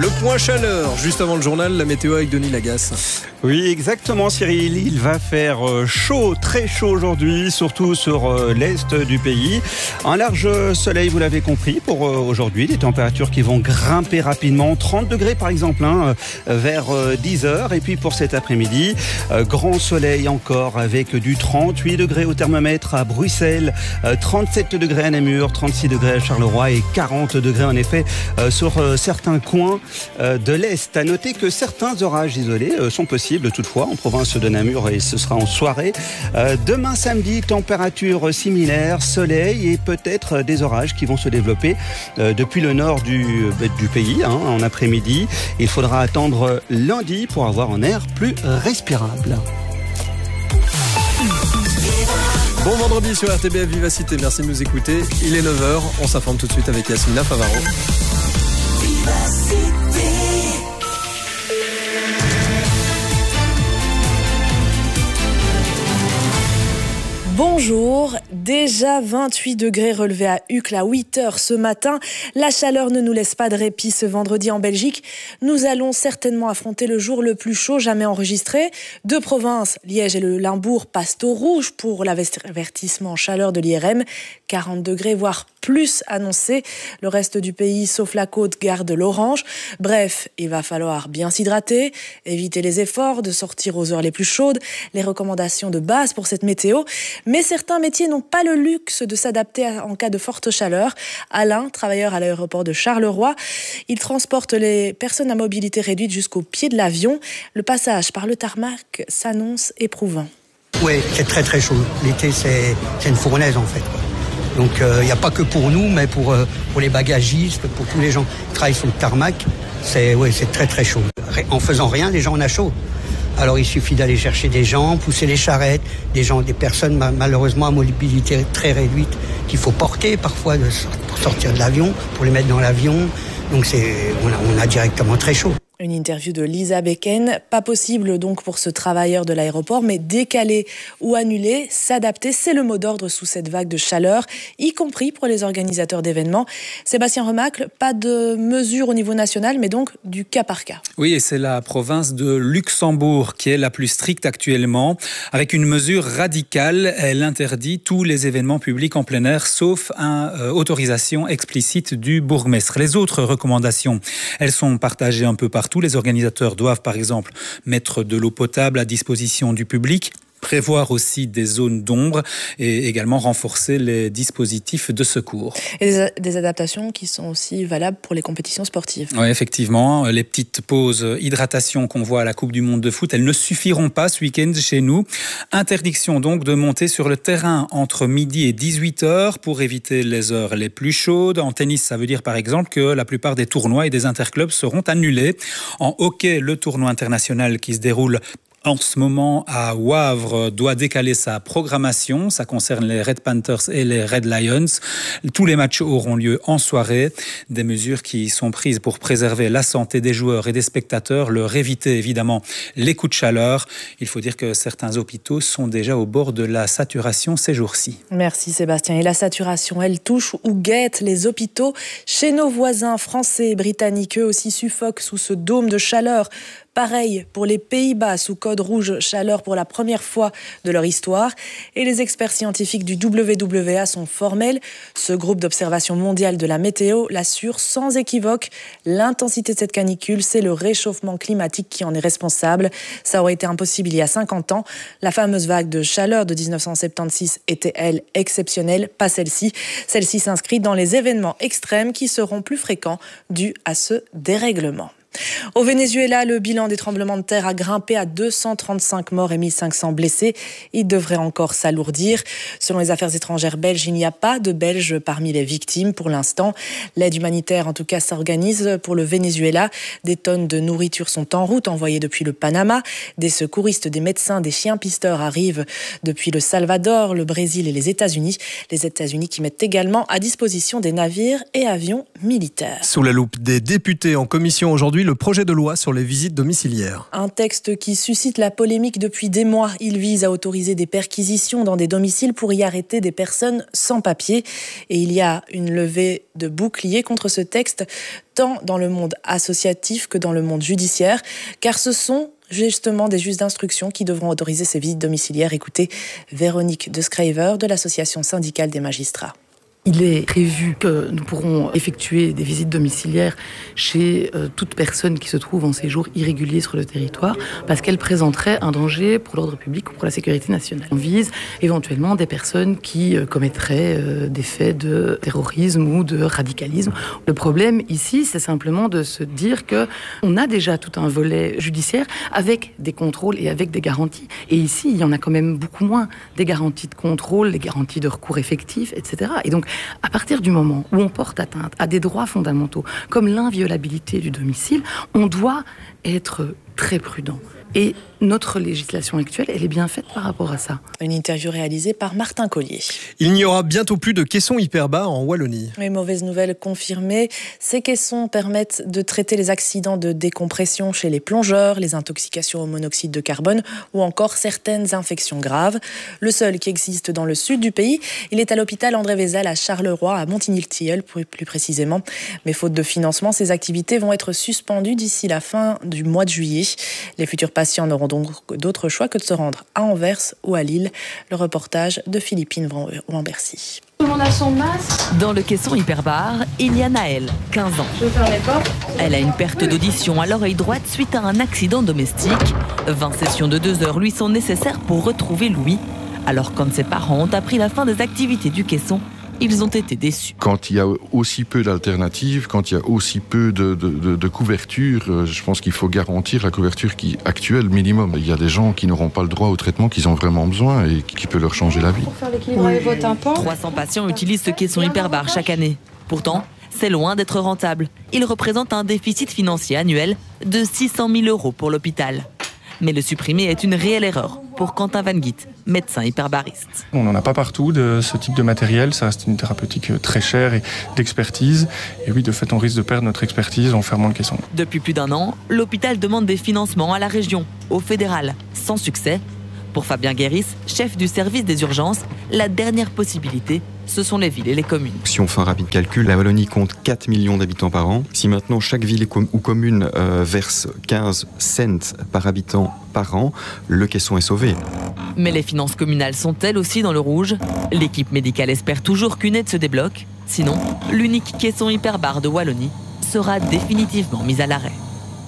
Le point chaleur, juste avant le journal, la météo avec Denis Lagasse. Oui, exactement Cyril, il va faire chaud, très chaud aujourd'hui, surtout sur l'est du pays. Un large soleil, vous l'avez compris, pour aujourd'hui, des températures qui vont grimper rapidement, 30 degrés par exemple, vers 10h. Et puis pour cet après-midi, grand soleil encore avec du 38 degrés au thermomètre à Bruxelles, 37 degrés à Namur, 36 degrés à Charleroi et 40 degrés en effet sur certains coins de l'Est. À noter que certains orages isolés sont possibles toutefois en province de Namur et ce sera en soirée. Demain samedi, température similaire, soleil et peut-être des orages qui vont se développer depuis le nord du pays en après-midi. Il faudra attendre lundi pour avoir un air plus respirable. Bon vendredi sur RTBF Vivacité, merci de nous écouter. Il est 9h, on s'informe tout de suite avec Yasmina Favaro. Bonjour, déjà 28 degrés relevés à Uccle à 8h ce matin. La chaleur ne nous laisse pas de répit ce vendredi en Belgique. Nous allons certainement affronter le jour le plus chaud jamais enregistré. Deux provinces, Liège et le Limbourg, passent au rouge pour l'avertissement en chaleur de l'IRM. 40 degrés, voire plus annoncé. Le reste du pays, sauf la côte, garde l'orange. Bref, il va falloir bien s'hydrater, éviter les efforts, de sortir aux heures les plus chaudes, les recommandations de base pour cette météo. Mais certains métiers n'ont pas le luxe de s'adapter en cas de forte chaleur. Alain, travailleur à l'aéroport de Charleroi, il transporte les personnes à mobilité réduite jusqu'au pied de l'avion. Le passage par le tarmac s'annonce éprouvant. Oui, c'est très très chaud. L'été, c'est une fournaise en fait. Donc il n'y a pas que pour nous, mais pour les bagagistes, pour tous les gens qui travaillent sur le tarmac, c'est très très chaud. En faisant rien, les gens en ont chaud. Alors il suffit d'aller chercher des gens, pousser les charrettes, des personnes malheureusement à mobilité très réduite qu'il faut porter parfois pour sortir de l'avion, pour les mettre dans l'avion. Donc on a directement très chaud. Une interview de Lisa Becken. Pas possible donc pour ce travailleur de l'aéroport, mais décaler ou annuler, s'adapter, c'est le mot d'ordre sous cette vague de chaleur, y compris pour les organisateurs d'événements. Sébastien Remacle, pas de mesures au niveau national, mais donc du cas par cas. Oui, et c'est la province de Luxembourg qui est la plus stricte actuellement. Avec une mesure radicale, elle interdit tous les événements publics en plein air, sauf autorisation explicite du bourgmestre. Les autres recommandations, elles sont partagées un peu partout. Les organisateurs doivent par exemple mettre de l'eau potable à disposition du public, prévoir aussi des zones d'ombre et également renforcer les dispositifs de secours. Et des adaptations qui sont aussi valables pour les compétitions sportives. Oui, effectivement. Les petites pauses hydratation qu'on voit à la Coupe du Monde de foot, elles ne suffiront pas ce week-end chez nous. Interdiction donc de monter sur le terrain entre midi et 18h pour éviter les heures les plus chaudes. En tennis, ça veut dire par exemple que la plupart des tournois et des interclubs seront annulés. En hockey, le tournoi international qui se déroule en ce moment à Wavre doit décaler sa programmation. Ça concerne les Red Panthers et les Red Lions. Tous les matchs auront lieu en soirée. Des mesures qui sont prises pour préserver la santé des joueurs et des spectateurs, leur éviter évidemment les coups de chaleur. Il faut dire que certains hôpitaux sont déjà au bord de la saturation ces jours-ci. Merci Sébastien. Et la saturation, elle touche ou guette les hôpitaux. Chez nos voisins français et britanniques, eux aussi suffoquent sous ce dôme de chaleur. Pareil pour les Pays-Bas, sous code rouge chaleur pour la première fois de leur histoire. Et les experts scientifiques du WWA sont formels. Ce groupe d'observation mondiale de la météo l'assure sans équivoque. L'intensité de cette canicule, c'est le réchauffement climatique qui en est responsable. Ça aurait été impossible il y a 50 ans. La fameuse vague de chaleur de 1976 était, elle, exceptionnelle, pas celle-ci. Celle-ci s'inscrit dans les événements extrêmes qui seront plus fréquents dus à ce dérèglement. Au Venezuela, le bilan des tremblements de terre a grimpé à 235 morts et 1500 blessés. Il devrait encore s'alourdir. Selon les affaires étrangères belges, il n'y a pas de Belges parmi les victimes pour l'instant. L'aide humanitaire, en tout cas, s'organise pour le Venezuela. Des tonnes de nourriture sont en route, envoyées depuis le Panama. Des secouristes, des médecins, des chiens pisteurs arrivent depuis le Salvador, le Brésil et les États-Unis. Les États-Unis qui mettent également à disposition des navires et avions militaires. Sous la loupe des députés en commission aujourd'hui, le projet de loi sur les visites domiciliaires. Un texte qui suscite la polémique depuis des mois. Il vise à autoriser des perquisitions dans des domiciles pour y arrêter des personnes sans papier. Et il y a une levée de bouclier contre ce texte, tant dans le monde associatif que dans le monde judiciaire, car ce sont justement des juges d'instruction qui devront autoriser ces visites domiciliaires. Écoutez Véronique de Schrijver de l'Association syndicale des magistrats. Il est prévu que nous pourrons effectuer des visites domiciliaires chez toute personne qui se trouve en séjour irrégulier sur le territoire parce qu'elle présenterait un danger pour l'ordre public ou pour la sécurité nationale. On vise éventuellement des personnes qui commettraient des faits de terrorisme ou de radicalisme. Le problème ici, c'est simplement de se dire qu'on a déjà tout un volet judiciaire avec des contrôles et avec des garanties. Et ici, il y en a quand même beaucoup moins. Des garanties de contrôle, des garanties de recours effectif, etc. Et donc, à partir du moment où on porte atteinte à des droits fondamentaux, comme l'inviolabilité du domicile, on doit être très prudent. Et notre législation actuelle, elle est bien faite par rapport à ça. Une interview réalisée par Martin Collier. Il n'y aura bientôt plus de caissons hyperbas en Wallonie. Oui, mauvaise nouvelle confirmée. Ces caissons permettent de traiter les accidents de décompression chez les plongeurs, les intoxications au monoxyde de carbone ou encore certaines infections graves. Le seul qui existe dans le sud du pays, il est à l'hôpital André Vézal à Charleroi, à Montigny-le-Tilleul plus précisément. Mais faute de financement, ces activités vont être suspendues d'ici la fin du mois de juillet. Les futurs patients n'auront donc d'autre choix que de se rendre à Anvers ou à Lille. Le reportage de Philippine Wambercy. Tout le monde a son masque. Dans le caisson hyperbar, il y a Naël, 15 ans. Je vais faire les portes. Elle a une perte d'audition à l'oreille droite suite à un accident domestique. 20 sessions de 2 heures lui sont nécessaires pour retrouver Louis. Alors quand ses parents ont appris la fin des activités du caisson, ils ont été déçus. Quand il y a aussi peu d'alternatives, quand il y a aussi peu de couverture, je pense qu'il faut garantir la couverture actuelle minimum. Il y a des gens qui n'auront pas le droit au traitement qu'ils ont vraiment besoin et qui peut leur changer la vie. Pour faire l'équilibre avec vos tympans. 300 patients utilisent ce caisson hyperbar chaque année. Pourtant, c'est loin d'être rentable. Il représente un déficit financier annuel de 600 000 € pour l'hôpital. Mais le supprimer est une réelle erreur pour Quentin Van Guit, médecin hyperbariste. On n'en a pas partout de ce type de matériel, ça reste une thérapeutique très chère et d'expertise. Et oui, de fait, on risque de perdre notre expertise en fermant le caisson. Depuis plus d'1 an, l'hôpital demande des financements à la région, au fédéral, sans succès. Pour Fabien Guéris, chef du service des urgences, la dernière possibilité, ce sont les villes et les communes. Si on fait un rapide calcul, la Wallonie compte 4 millions d'habitants par an. Si maintenant chaque ville ou commune verse 15 cents par habitant par an, le caisson est sauvé. Mais les finances communales sont elles aussi dans le rouge. L'équipe médicale espère toujours qu'une aide se débloque. Sinon, l'unique caisson hyperbar de Wallonie sera définitivement mise à l'arrêt.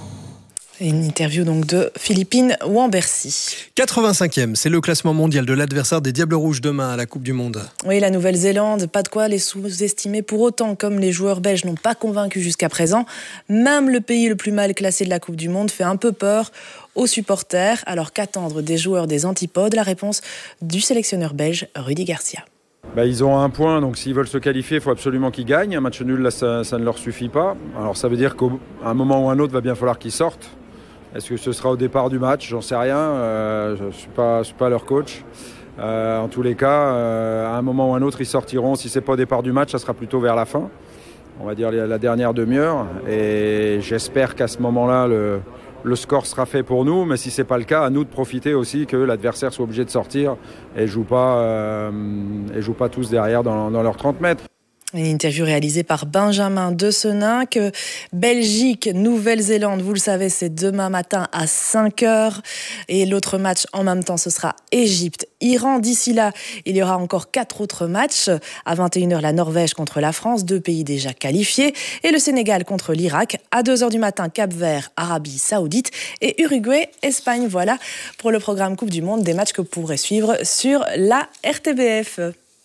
Une interview donc de Philippine Wambercy. 85e, c'est le classement mondial de l'adversaire des Diables Rouges demain à la Coupe du Monde. Oui, la Nouvelle-Zélande, pas de quoi les sous-estimer pour autant, comme les joueurs belges n'ont pas convaincu jusqu'à présent. Même le pays le plus mal classé de la Coupe du Monde fait un peu peur aux supporters. Alors qu'attendre des joueurs des Antipodes? La réponse du sélectionneur belge Rudy Garcia. Ils ont 1 point, donc s'ils veulent se qualifier, il faut absolument qu'ils gagnent. Un match nul, là, ça ne leur suffit pas. Alors ça veut dire qu'à un moment ou un autre, il va bien falloir qu'ils sortent. Est-ce que ce sera au départ du match? J'en sais rien. Je ne suis pas leur coach. En tous les cas, à un moment ou un autre, ils sortiront. Si ce n'est pas au départ du match, ça sera plutôt vers la fin. On va dire la dernière demi-heure. Et j'espère qu'à ce moment-là, le score sera fait pour nous. Mais si ce n'est pas le cas, à nous de profiter aussi que l'adversaire soit obligé de sortir et ne joue pas tous derrière dans leurs 30 mètres. Une interview réalisée par Benjamin Deseninck. Belgique, Nouvelle-Zélande, vous le savez, c'est demain matin à 5h. Et l'autre match en même temps, ce sera Égypte-Iran. D'ici là, il y aura encore 4 autres matchs. À 21h, la Norvège contre la France, 2 pays déjà qualifiés. Et le Sénégal contre l'Irak. À 2h du matin, Cap-Vert, Arabie Saoudite. Et Uruguay, Espagne. Voilà pour le programme Coupe du Monde. Des matchs que vous pourrez suivre sur la RTBF.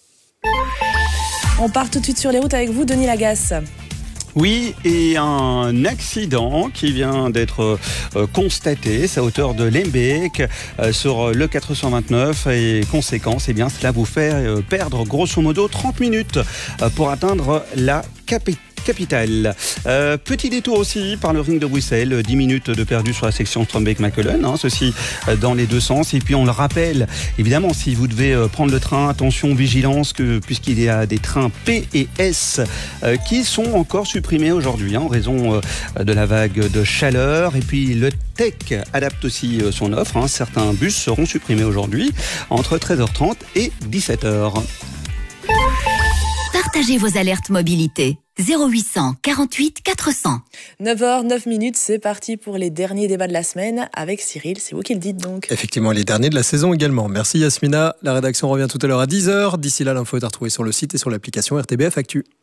On part tout de suite sur les routes avec vous, Denis Lagasse. Oui, et un accident qui vient d'être constaté, c'est à hauteur de Lembeek sur le 429 et conséquence, cela vous fait perdre grosso modo 30 minutes pour atteindre la capitale. capitale. Petit détour aussi par le ring de Bruxelles, 10 minutes de perdu sur la section Strombeek-Machelen, ceci dans les deux sens. Et puis on le rappelle, évidemment, si vous devez prendre le train, attention, vigilance, puisqu'il y a des trains P et S qui sont encore supprimés aujourd'hui en raison de la vague de chaleur. Et puis le TEC adapte aussi son offre. Certains bus seront supprimés aujourd'hui entre 13h30 et 17h. Partagez vos alertes mobilité. 0800 48 400. 9h09, c'est parti pour les derniers débats de la semaine avec Cyril, c'est vous qui le dites donc. Effectivement, les derniers de la saison également. Merci Yasmina, la rédaction revient tout à l'heure à 10h. D'ici là, l'info est à retrouver sur le site et sur l'application RTBF Actu.